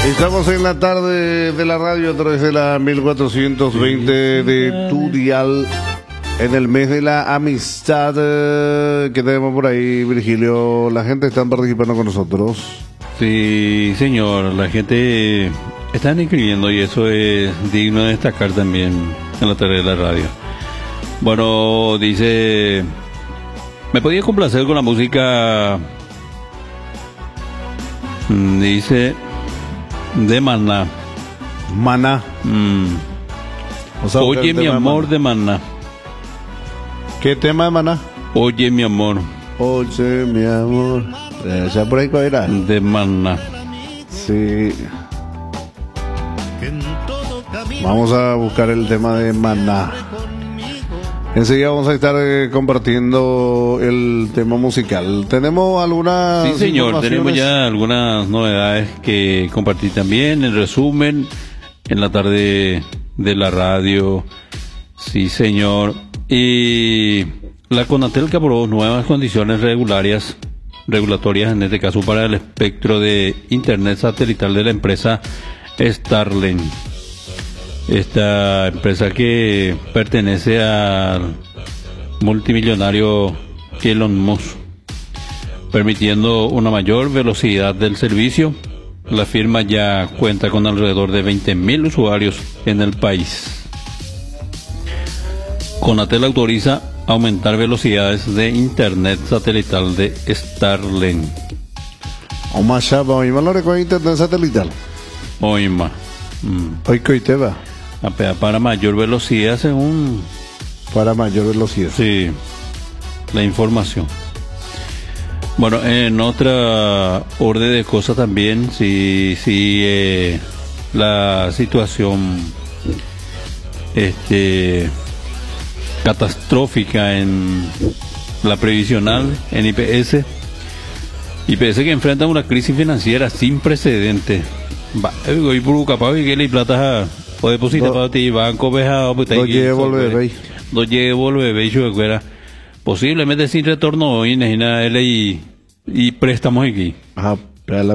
Estamos en la tarde de la radio a través de la 1420 de tu dial, en el mes de la amistad que tenemos por ahí, Virgilio. La gente está participando con nosotros. Sí, señor, la gente está escribiendo y eso es digno de destacar también en la tarde de la radio. Bueno, dice, ¿me podía complacer con la música? Dice, de Maná. Maná. O sea, Oye, mi amor, de Maná. ¿Qué tema de Maná? Oye, mi amor. Oye, mi amor. ¿Ya por ahí cuál era? De Maná. Sí. Vamos a buscar el tema de Maná. Enseguida vamos a estar compartiendo el tema musical. ¿Tenemos algunas? Sí, señor, tenemos ya algunas novedades que compartir también. En resumen, en la tarde de la radio. Sí, señor. Y la Conatel que aprobó nuevas condiciones regulatorias, en este caso para el espectro de internet satelital de la empresa Starlink. Esta empresa que pertenece al multimillonario Elon Musk, permitiendo una mayor velocidad del servicio. La firma ya cuenta con alrededor de 20.000 usuarios en el país. Conatel autoriza aumentar velocidades de internet satelital de Starlink. O más ya, vamos a hablar con internet satelital. Hoy más. Hoy que te va. Para mayor velocidad según... Para mayor velocidad. Sí, la información. Bueno, en otra orden de cosas también, la situación catastrófica en la previsional, en IPS que enfrenta una crisis financiera sin precedentes. Hoy por capaz que le plata o deposita para ti banco veja pues no llevo el bebé posiblemente sin retorno hoy y préstamos aquí. Ajá.